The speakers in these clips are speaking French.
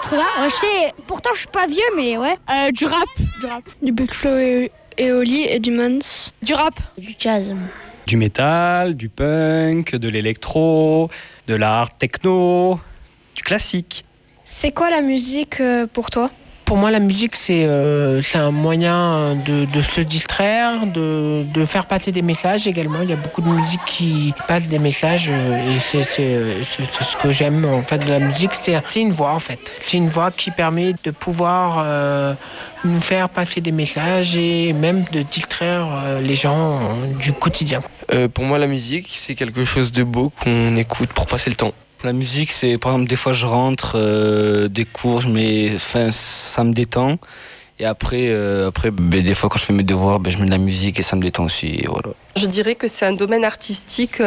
80. Je sais, pourtant je suis pas vieux, mais ouais. Du rap. Du Big Flo et Oli et du Mans. Du rap. Du jazz. Du métal, du punk, de l'électro, de l'art techno, du classique. C'est quoi la musique pour toi ? Pour moi, la musique, c'est un moyen de se distraire, de faire passer des messages également. Il y a beaucoup de musique qui passe des messages et c'est ce que j'aime en fait de la musique. C'est une voix en fait. C'est une voix qui permet de pouvoir nous faire passer des messages et même de distraire les gens du quotidien. Pour moi, la musique, c'est quelque chose de beau qu'on écoute pour passer le temps. La musique, c'est par exemple des fois je rentre des cours, ça me détend. Et après des fois quand je fais mes devoirs, je mets de la musique et ça me détend aussi. Et voilà. Je dirais que c'est un domaine artistique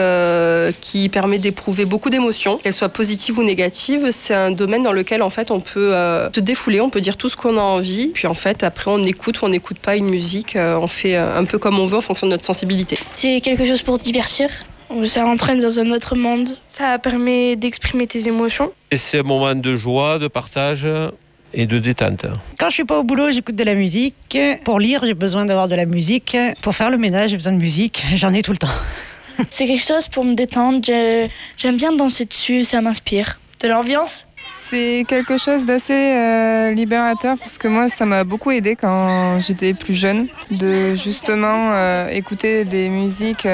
qui permet d'éprouver beaucoup d'émotions, qu'elles soient positives ou négatives. C'est un domaine dans lequel en fait on peut se défouler, on peut dire tout ce qu'on a envie. Puis en fait après on écoute ou on n'écoute pas une musique, on fait un peu comme on veut en fonction de notre sensibilité. C'est quelque chose pour divertir. Ça entraîne dans un autre monde. Ça permet d'exprimer tes émotions. Et c'est un moment de joie, de partage et de détente. Quand je suis pas au boulot, j'écoute de la musique. Pour lire, j'ai besoin d'avoir de la musique. Pour faire le ménage, j'ai besoin de musique. J'en ai tout le temps. C'est quelque chose pour me détendre. J'aime bien danser dessus, ça m'inspire. De l'ambiance ? C'est quelque chose d'assez libérateur parce que moi ça m'a beaucoup aidé quand j'étais plus jeune de justement écouter des musiques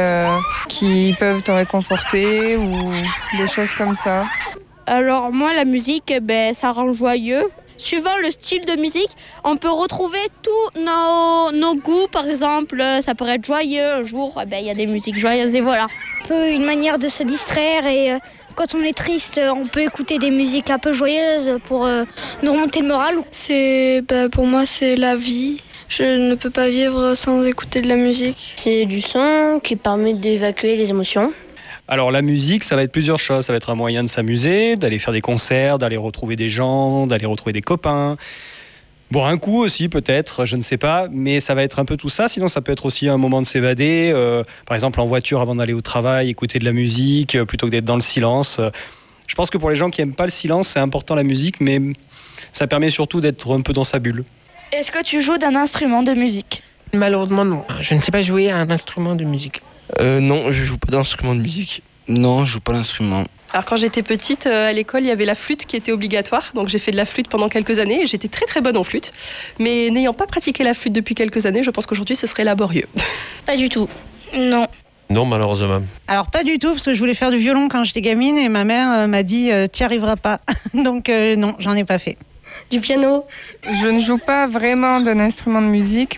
qui peuvent te réconforter ou des choses comme ça. Alors moi la musique, ça rend joyeux. Suivant le style de musique, on peut retrouver tous nos goûts. Par exemple, ça pourrait être joyeux. Un jour, il y a des musiques joyeuses et voilà. Un peu une manière de se distraire et quand on est triste, on peut écouter des musiques un peu joyeuses pour nous remonter le moral. Pour moi, c'est la vie. Je ne peux pas vivre sans écouter de la musique. C'est du son qui permet d'évacuer les émotions. Alors la musique, ça va être plusieurs choses. Ça va être un moyen de s'amuser, d'aller faire des concerts, d'aller retrouver des gens, d'aller retrouver des copains. Boire un coup aussi peut-être, je ne sais pas, mais ça va être un peu tout ça. Sinon ça peut être aussi un moment de s'évader, par exemple en voiture avant d'aller au travail, écouter de la musique plutôt que d'être dans le silence. Je pense que pour les gens qui n'aiment pas le silence, c'est important la musique, mais ça permet surtout d'être un peu dans sa bulle. Est-ce que tu joues d'un instrument de musique ? Malheureusement non, je ne sais pas jouer à un instrument de musique. Non, je joue pas d'instrument de musique. Non, je joue pas d'instrument. Alors quand j'étais petite, à l'école, il y avait la flûte qui était obligatoire. Donc j'ai fait de la flûte pendant quelques années et j'étais très très bonne en flûte. Mais n'ayant pas pratiqué la flûte depuis quelques années, je pense qu'aujourd'hui ce serait laborieux. Pas du tout. Non. Non, malheureusement. Alors pas du tout, parce que je voulais faire du violon quand j'étais gamine et ma mère m'a dit t'y arriveras pas. Donc non, j'en ai pas fait. Du piano ? Je ne joue pas vraiment d'un instrument de musique,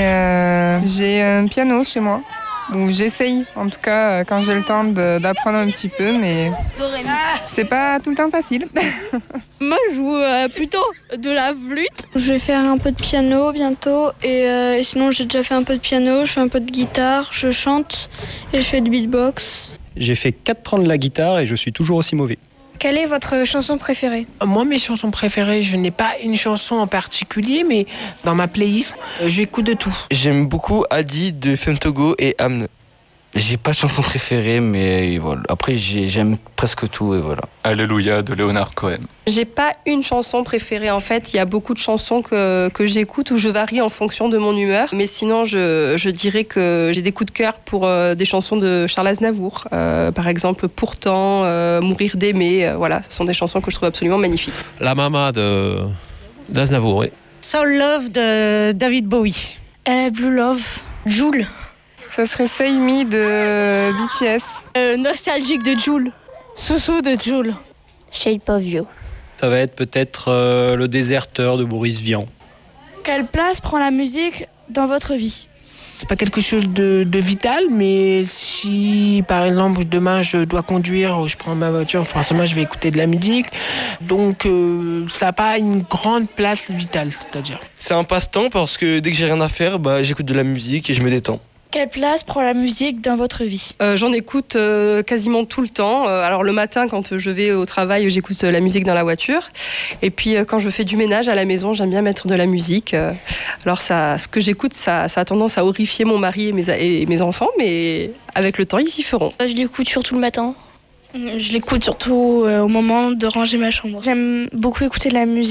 mais j'ai un piano chez moi. Ou j'essaye, en tout cas, quand j'ai le temps d'apprendre un petit peu, mais c'est pas tout le temps facile. Moi, je joue plutôt de la flûte. Je vais faire un peu de piano bientôt et sinon j'ai déjà fait un peu de piano, je fais un peu de guitare, je chante et je fais du beatbox. J'ai fait 4 ans de la guitare et je suis toujours aussi mauvais. Quelle est votre chanson préférée ? Moi, mes chansons préférées, je n'ai pas une chanson en particulier, mais dans ma playlist, j'écoute de tout. J'aime beaucoup Adi de Femme Togo et Amne. J'ai pas de chanson préférée, mais voilà. Après, j'aime presque tout et voilà. Alléluia de Leonard Cohen. J'ai pas une chanson préférée en fait. Il y a beaucoup de chansons que j'écoute où je varie en fonction de mon humeur. Mais sinon, je dirais que j'ai des coups de cœur pour des chansons de Charles Aznavour. Par exemple, Pourtant, Mourir d'aimer. Voilà, ce sont des chansons que je trouve absolument magnifiques. La Mama d'Aznavour, oui. Soul Love de David Bowie. Blue Love. Jul. Ça serait Say Me de BTS. Nostalgique de Jul. Soussou de Jul. Shape of You. Ça va être peut-être Le Déserteur de Boris Vian. Quelle place prend la musique dans votre vie ? C'est pas quelque chose de vital, mais si par exemple demain je dois conduire ou je prends ma voiture, forcément je vais écouter de la musique. Donc ça n'a pas une grande place vitale, c'est-à-dire. C'est un passe-temps parce que dès que j'ai rien à faire, j'écoute de la musique et je me détends. Quelle place prend la musique dans votre vie ? J'en écoute quasiment tout le temps. Alors le matin, quand je vais au travail, j'écoute la musique dans la voiture. Et puis quand je fais du ménage à la maison, j'aime bien mettre de la musique. Alors ce que j'écoute, ça a tendance à horrifier mon mari et mes enfants, mais avec le temps, ils s'y feront. Je l'écoute surtout le matin. Je l'écoute surtout au moment de ranger ma chambre. J'aime beaucoup écouter de la musique.